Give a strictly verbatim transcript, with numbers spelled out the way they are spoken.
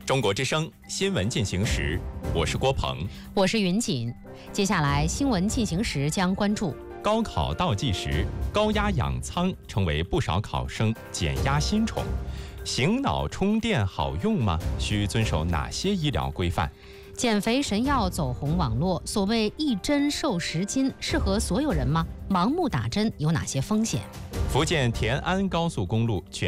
中国之声新闻进行时，我是郭鹏， 我是云锦。接下来新闻进行时将关注： 高考倒计时，高压氧舱成为不少考生减压新宠。醒脑充电好用吗？需遵守哪些医疗规范？ 减肥神药走红网络，所谓一针瘦十斤，适合所有人吗？盲目打针有哪些风险？ 福建田安高速公路全